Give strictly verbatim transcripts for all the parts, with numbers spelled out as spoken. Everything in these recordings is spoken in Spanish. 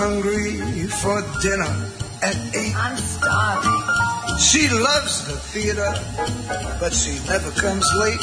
Hungry for dinner at eight. I'm starving. She loves the theater, but she never comes late.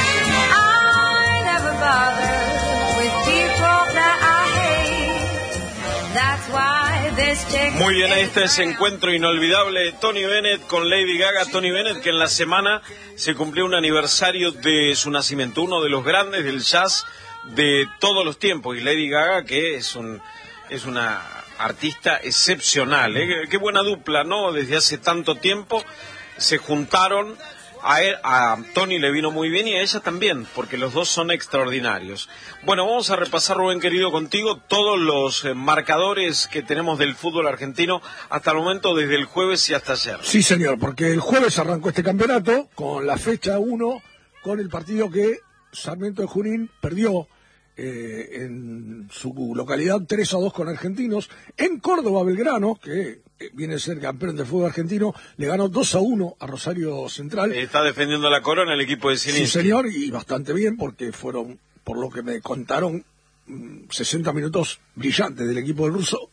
I never bother with people that I hate. That's why this chick. Muy bien, ahí está ese encuentro inolvidable, Tony Bennett con Lady Gaga. Tony Bennett, que en la semana se cumplió un aniversario de su nacimiento, uno de los grandes del jazz de todos los tiempos, y Lady Gaga, que es un es una artista excepcional, ¿eh? Qué buena dupla, ¿no? Desde hace tanto tiempo se juntaron. A, él, a Tony le vino muy bien y a ella también, porque los dos son extraordinarios. Bueno, vamos a repasar, Rubén querido, contigo todos los eh, marcadores que tenemos del fútbol argentino hasta el momento, desde el jueves y hasta ayer. Sí, señor, porque el jueves arrancó este campeonato con la fecha uno, con el partido que Sarmiento de Junín perdió Eh, en su localidad tres a dos con Argentinos. En Córdoba, Belgrano, que eh, viene a ser campeón del fútbol argentino, le ganó dos a uno a Rosario Central. Está defendiendo la corona el equipo de Zielinski. Sí, señor, y bastante bien, porque fueron, por lo que me contaron, sesenta minutos brillantes del equipo del ruso.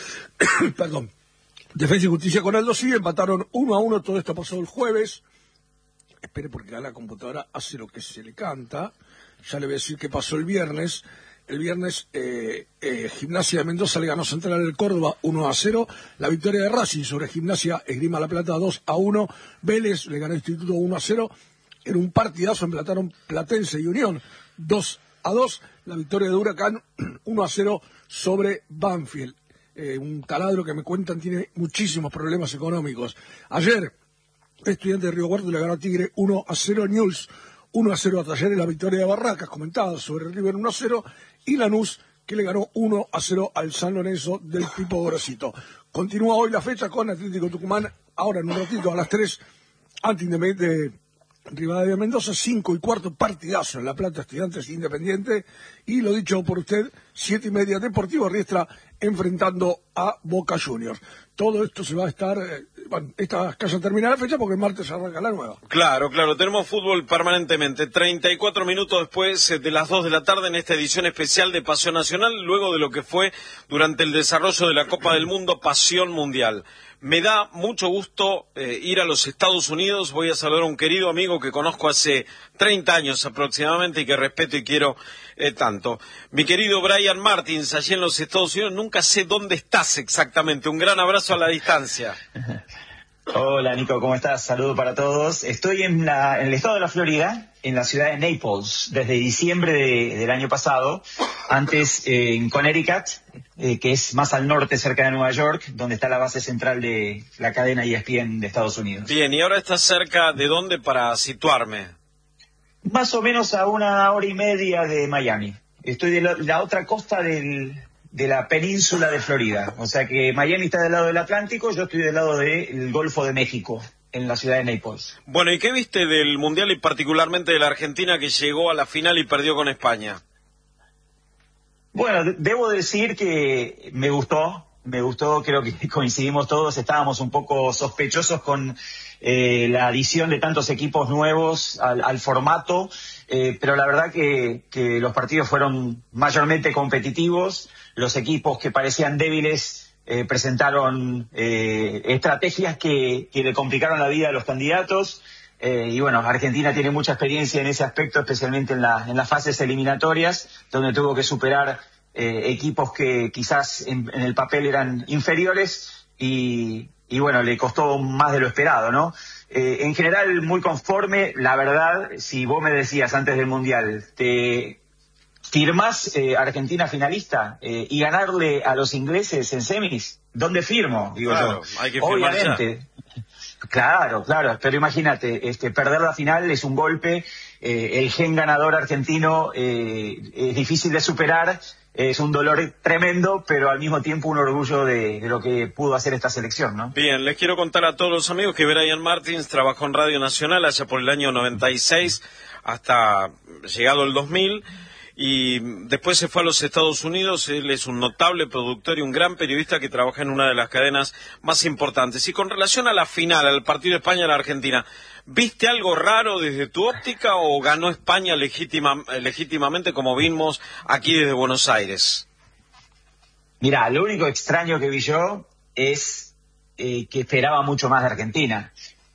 Perdón. Defensa y Justicia con Aldo Civi empataron uno a uno. Todo esto pasó el jueves. Espere, porque a la computadora hace lo que se le canta. Ya le voy a decir qué pasó el viernes. El viernes eh, eh, Gimnasia de Mendoza le ganó Central del Córdoba uno a cero. La victoria de Racing sobre Gimnasia Esgrima La Plata dos a uno. Vélez le ganó Instituto uno a cero. En un partidazo empataron Platense y Unión dos a dos. La victoria de Huracán uno a cero sobre Banfield. Eh, un taladro que me cuentan tiene muchísimos problemas económicos. Ayer, Estudiante de Río Cuarto le ganó a Tigre uno a cero. Newell's uno a cero a Talleres, la victoria de Barracas, comentada sobre River uno a cero, y Lanús, que le ganó uno a cero al San Lorenzo del Pipo Gorosito. Continúa hoy la fecha con Atlético Tucumán, ahora en un ratito a las tres, ante Independiente Rivadavia Mendoza, cinco y cuarto, partidazo en La Plata, Estudiantes Independiente, y lo dicho por usted, siete y media, Deportivo Riestra enfrentando a Boca Juniors. Todo esto se va a estar, eh, bueno, esta casa termina la fecha porque el martes arranca la nueva. Claro, claro, tenemos fútbol permanentemente. treinta y cuatro minutos después de las dos de la tarde en esta edición especial de Pasión Nacional, luego de lo que fue durante el desarrollo de la Copa del Mundo, Pasión Mundial. Me da mucho gusto eh, ir a los Estados Unidos. Voy a saludar a un querido amigo que conozco hace treinta años aproximadamente y que respeto y quiero eh, tanto. Mi querido Brian Martins, allí en los Estados Unidos. Nunca sé dónde estás exactamente. Un gran abrazo a la distancia. Hola Nico, ¿cómo estás? Saludo para todos. Estoy en, la, en el estado de la Florida, en la ciudad de Naples, desde diciembre de, del año pasado. Antes eh, en Connecticut, eh, que es más al norte, cerca de Nueva York, donde está la base central de la cadena E S P N de Estados Unidos. Bien, ¿y ahora estás cerca de dónde para situarme? Más o menos a una hora y media de Miami. Estoy de la, la otra costa del... de la península de Florida, o sea que Miami está del lado del Atlántico, yo estoy del lado del Golfo de México, en la ciudad de Naples. Bueno, ¿y qué viste del Mundial y particularmente de la Argentina, que llegó a la final y perdió con España? Bueno, debo decir que me gustó, me gustó, creo que coincidimos todos, estábamos un poco sospechosos con eh, la adición de tantos equipos nuevos al, al formato, eh, pero la verdad que, que los partidos fueron mayormente competitivos. Los equipos que parecían débiles eh, presentaron eh, estrategias que, que le complicaron la vida a los candidatos. Eh, y bueno, Argentina tiene mucha experiencia en ese aspecto, especialmente en, la, en las fases eliminatorias, donde tuvo que superar eh, equipos que quizás en, en el papel eran inferiores y, y bueno, le costó más de lo esperado, ¿no? Eh, en general, muy conforme. La verdad, si vos me decías antes del Mundial, te... ¿firmás eh, Argentina finalista eh, y ganarle a los ingleses en semis? ¿Dónde firmo? Digo claro, yo. Hay que firmar Obviamente. Ya. Claro, claro. Pero imagínate, este, perder la final es un golpe. Eh, el gen ganador argentino eh, es difícil de superar. Es un dolor tremendo, pero al mismo tiempo un orgullo de, de lo que pudo hacer esta selección, ¿no? Bien, les quiero contar a todos los amigos que Brian Martins trabajó en Radio Nacional allá por el año noventa y seis hasta llegado el dos mil. Y después se fue a los Estados Unidos. Él es un notable productor y un gran periodista que trabaja en una de las cadenas más importantes. Y con relación a la final, al partido España-Argentina, ¿viste algo raro desde tu óptica o ganó España legítima, legítimamente como vimos aquí desde Buenos Aires? Mirá, lo único extraño que vi yo es eh, que esperaba mucho más de Argentina.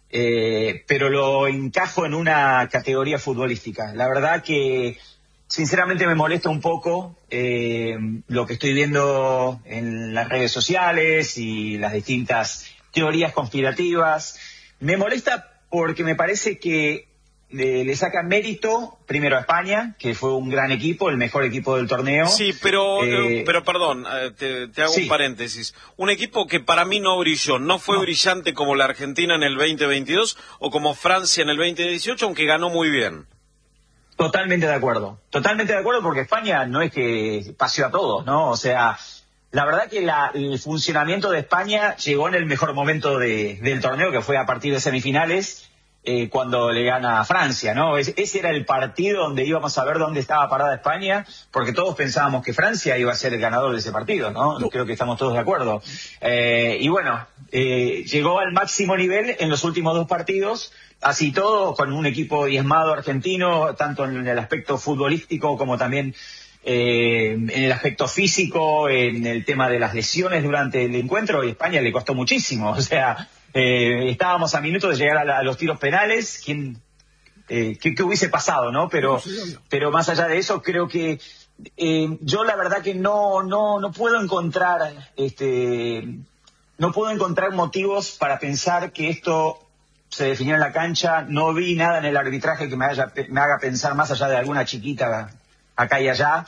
Eh, pero lo encajo en una categoría futbolística. La verdad que sinceramente me molesta un poco eh, lo que estoy viendo en las redes sociales y las distintas teorías conspirativas. Me molesta porque me parece que le, le saca mérito primero a España, que fue un gran equipo, el mejor equipo del torneo. Sí, pero, eh, pero perdón, te, te hago sí. un paréntesis. Un equipo que para mí no brilló, no fue no. brillante como la Argentina en el veinte veintidós o como Francia en el veinte dieciocho, aunque ganó muy bien. Totalmente de acuerdo, totalmente de acuerdo, porque España no es que paseó a todos, ¿no? O sea, la verdad que la, el funcionamiento de España llegó en el mejor momento de, del torneo, que fue a partir de semifinales, eh, cuando le gana a Francia, ¿no? Es, ese era el partido donde íbamos a ver dónde estaba parada España, porque todos pensábamos que Francia iba a ser el ganador de ese partido, ¿no? Creo que estamos todos de acuerdo. Eh, y bueno, eh, llegó al máximo nivel en los últimos dos partidos, así todo, con un equipo diezmado argentino, tanto en el aspecto futbolístico como también eh, en el aspecto físico, en el tema de las lesiones durante el encuentro, y España le costó muchísimo. O sea, eh, estábamos a minutos de llegar a, la, a los tiros penales. ¿Quién, eh, qué, qué hubiese pasado, no? Pero, pero más allá de eso, creo que eh, yo la verdad que no, no, no puedo encontrar, este, no puedo encontrar motivos para pensar que esto se definió en la cancha. No vi nada en el arbitraje que me, haya, me haga pensar más allá de alguna chiquita acá y allá.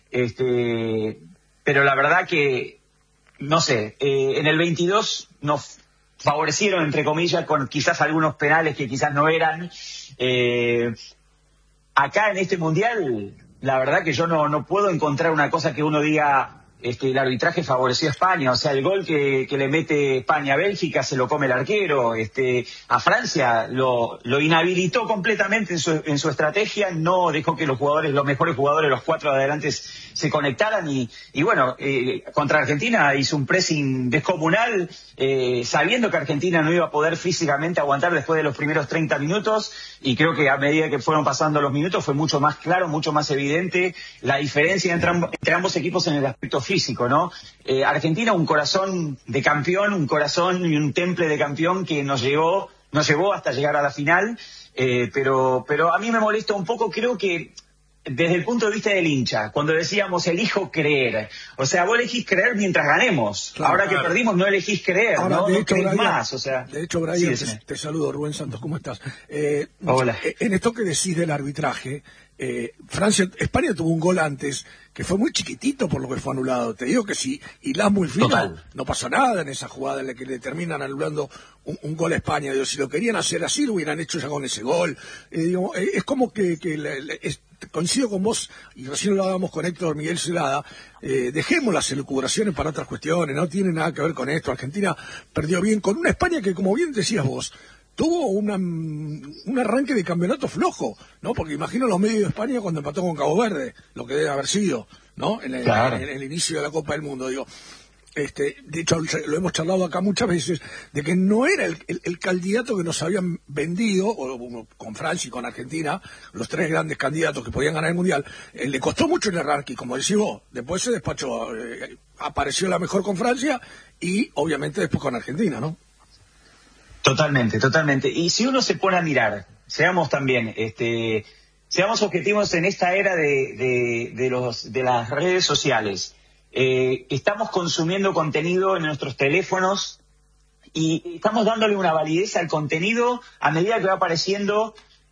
Este, pero la verdad que, no sé, eh, en el veintidós nos favorecieron, entre comillas, con quizás algunos penales que quizás no eran. Eh, acá en este Mundial, la verdad que yo no, no puedo encontrar una cosa que uno diga... Este, el arbitraje favoreció a España, o sea, el gol que, que le mete España a Bélgica se lo come el arquero. Este, a Francia lo, lo inhabilitó completamente en su, en su estrategia, no dejó que los jugadores, los mejores jugadores, los cuatro de adelante, se conectaran y, y bueno, eh, contra Argentina hizo un pressing descomunal, eh, sabiendo que Argentina no iba a poder físicamente aguantar después de los primeros treinta minutos, y creo que a medida que fueron pasando los minutos fue mucho más claro, mucho más evidente la diferencia entre, amb- entre ambos equipos en el aspecto físico, ¿no? Eh, Argentina, un corazón de campeón, un corazón y un temple de campeón que nos llevó, nos llevó hasta llegar a la final, eh, pero, pero a mí me molesta un poco, creo que desde el punto de vista del hincha, cuando decíamos elijo creer, o sea, vos elegís creer mientras ganemos, claro, ahora claro. que perdimos no elegís creer, ahora, no, de no hecho, crees Brian, más, o sea. De hecho, Brian, sí, te, te saludo, Rubén Santos, ¿cómo estás? Eh, Hola. En esto que decís del arbitraje, eh, Francia, España tuvo un gol antes que fue muy chiquitito por lo que fue anulado. Te digo que si hilás muy fino, Total. no pasó nada en esa jugada en la que le terminan anulando un, un gol a España. Digo, si lo querían hacer así, lo hubieran hecho ya con ese gol. Eh, digo, eh, es como que, que le, le, es, coincido con vos, y recién lo hablábamos con Héctor Miguel Celada, eh, dejemos las elucubraciones para otras cuestiones, no tiene nada que ver con esto. Argentina perdió bien con una España que, como bien decías vos, tuvo una, un arranque de campeonato flojo, ¿no? Porque imagino los medios de España cuando empató con Cabo Verde, lo que debe haber sido, ¿no? En el, claro. en, en el inicio de la Copa del Mundo, digo. Este, de hecho, lo hemos charlado acá muchas veces, de que no era el, el, el candidato que nos habían vendido, o, con Francia y con Argentina, los tres grandes candidatos que podían ganar el Mundial. Eh, le costó mucho el arranque, como decís vos, después se despachó, eh, apareció la mejor con Francia y obviamente después con Argentina, ¿no? Totalmente, totalmente. Y si uno se pone a mirar, seamos también, este, seamos objetivos en esta era de, de, de los, de las redes sociales. Eh, estamos consumiendo contenido en nuestros teléfonos y estamos dándole una validez al contenido a medida que va apareciendo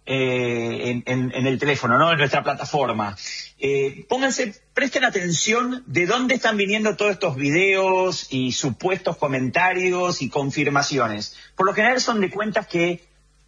eh, en, en, en el teléfono, ¿no? En nuestra plataforma. Eh, pónganse, presten atención de dónde están viniendo todos estos videos y supuestos comentarios y confirmaciones. Por lo general son de cuentas que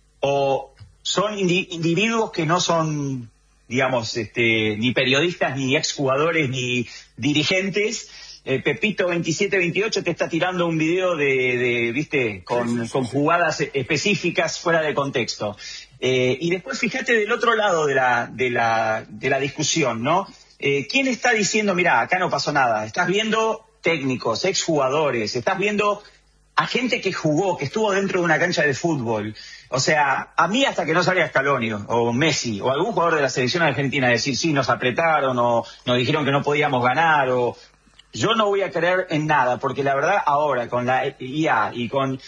o son indi- individuos que no son, digamos, este, ni periodistas, ni exjugadores, ni dirigentes. Eh, Pepito veintisiete veintiocho te está tirando un video de, de viste, con, sí, sí, sí, con jugadas específicas fuera de contexto. Eh, y después fíjate del otro lado de la, de la, de la discusión, ¿no? Eh, ¿Quién está diciendo, mira, acá no pasó nada? Estás viendo técnicos, exjugadores, estás viendo a gente que jugó, que estuvo dentro de una cancha de fútbol. O sea, a mí hasta que no salga Scaloni o Messi o algún jugador de la selección argentina a decir sí, nos apretaron o nos dijeron que no podíamos ganar o Yo no voy a creer en nada, porque la verdad ahora con la I A y con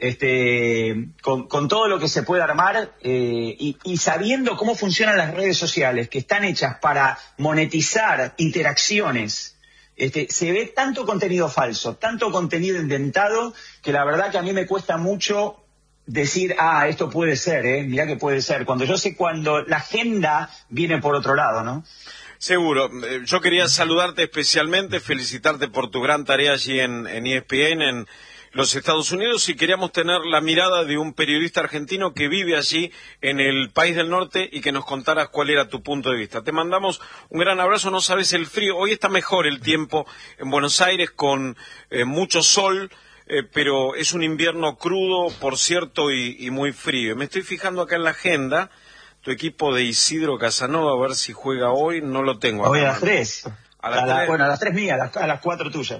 este con, con todo lo que se puede armar eh, y, y sabiendo cómo funcionan las redes sociales, que están hechas para monetizar interacciones, este, se ve tanto contenido falso, tanto contenido inventado, que la verdad que a mí me cuesta mucho decir, ah, esto puede ser, eh, mirá que puede ser, cuando yo sé cuando la agenda viene por otro lado, ¿no? Seguro. Yo quería saludarte especialmente, felicitarte por tu gran tarea allí en, en E S P N, en los Estados Unidos, y queríamos tener la mirada de un periodista argentino que vive allí en el país del norte y que nos contaras cuál era tu punto de vista. Te mandamos un gran abrazo. No sabes el frío, hoy está mejor el tiempo en Buenos Aires con eh, mucho sol, eh, pero es un invierno crudo, por cierto, y, y muy frío. Me estoy fijando acá en la agenda. Tu equipo de Isidro Casanova, a ver si juega hoy, no lo tengo acá. Hoy a las tres. A las a la, tres. Bueno, a las tres mías, a las, a las cuatro tuyas.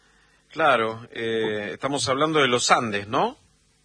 Claro, eh, estamos hablando de los Andes, ¿no?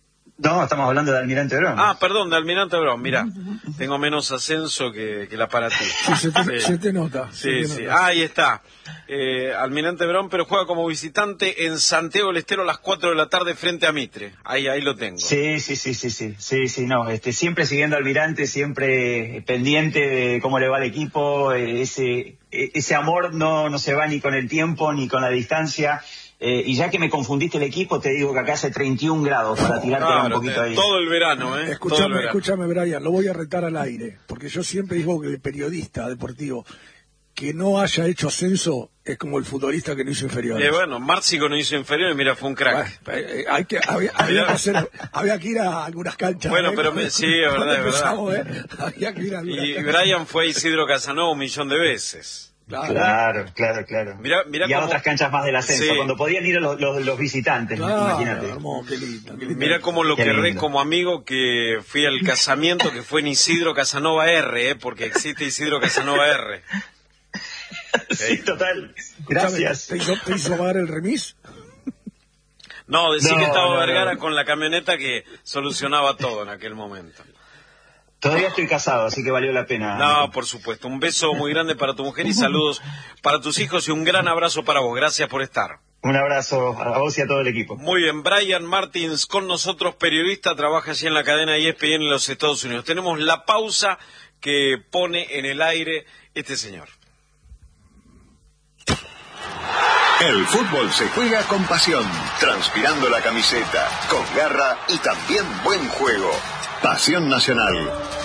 No, estamos hablando de Almirante Brown. Ah, perdón, de Almirante Brown, mirá, tengo menos ascenso que, que la para ti. Sí, se te, sí. Se te nota. Sí, se te sí, nota. ah, ahí está. Eh, Almirante Brown, pero juega como visitante en Santiago del Estero a las cuatro de la tarde frente a Mitre. Ahí, ahí lo tengo. Sí, sí, sí, sí, sí, sí, sí, no, este, siempre siguiendo a Almirante, siempre pendiente de cómo le va al equipo, ese, ese amor no, no se va ni con el tiempo ni con la distancia. Eh, y ya que me confundiste el equipo, te digo que acá hace treinta y un grados para tirarte claro, un poquito ahí. Todo el verano, ¿eh? Escúchame, el verano. escúchame, Brian, lo voy a retar al aire, porque yo siempre digo que el periodista deportivo que no haya hecho ascenso es como el futbolista que no hizo inferiores. Eh, bueno, Márcico no hizo inferiores, mira, fue un crack. Bueno, eh, hay que, había, había, que hacer, había que ir a algunas canchas. Bueno, ¿eh? pero me, sí, es verdad, es verdad. ¿eh? Había que ir a y Brian fue a Isidro Casanova un millón de veces. Claro, claro, claro. claro. Mirá, mirá y a cómo... otras canchas más del ascenso, sí. cuando podían ir los, los, los visitantes, claro, imagínate. Hermoso, qué lindo, qué lindo. Mirá cómo lo Qué querré lindo. como amigo, que fui al casamiento que fue en Isidro Casanova R, ¿eh? Porque existe Isidro Casanova R. Sí, total. Gracias. ¿Te hizo, te hizo pagar el remis? No, decí No, que estaba no, Vergara no. con la camioneta que solucionaba todo en aquel momento. Todavía estoy casado, así que valió la pena. No, por supuesto. Un beso muy grande para tu mujer y saludos para tus hijos y un gran abrazo para vos. Gracias por estar. Un abrazo a vos y a todo el equipo. Muy bien, Brian Martins con nosotros, periodista, trabaja allí en la cadena E S P N en los Estados Unidos. Tenemos la pausa que pone en el aire este señor. El fútbol se juega con pasión, transpirando la camiseta, con garra y también buen juego. Pasión Nacional.